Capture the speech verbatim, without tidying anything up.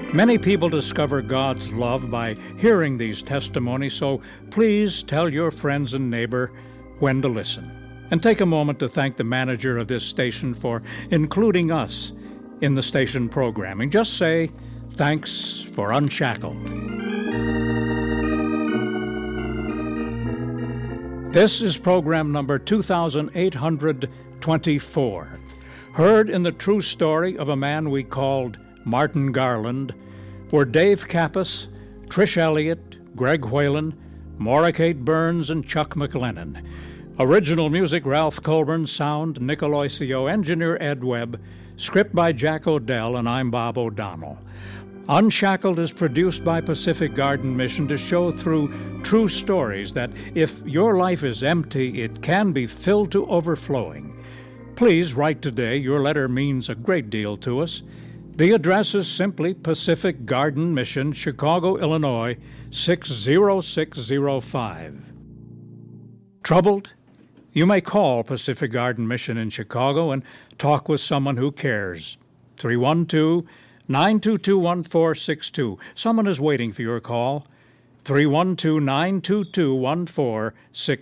Many people discover God's love by hearing these testimonies, so please tell your friends and neighbor when to listen. And take a moment to thank the manager of this station for including us in the station programming. Just say, thanks for Unshackled. This is program number two thousand eight hundred twenty-four, heard in the true story of a man we called Martin Garland, were Dave Kappas, Trish Elliott, Greg Whalen, Maura Kate Burns, and Chuck McLennan. Original music, Ralph Colburn. Sound, Nick Aloisio. Engineer, Ed Webb. Script by Jack O'Dell, and I'm Bob O'Donnell. Unshackled is produced by Pacific Garden Mission to show through true stories that if your life is empty, it can be filled to overflowing. Please write today. Your letter means a great deal to us. The address is simply Pacific Garden Mission, Chicago, Illinois, six zero six zero five. Troubled? You may call Pacific Garden Mission in Chicago and talk with someone who cares. three one two, nine two two, one four six two. Someone is waiting for your call. three one two, nine two two, one four six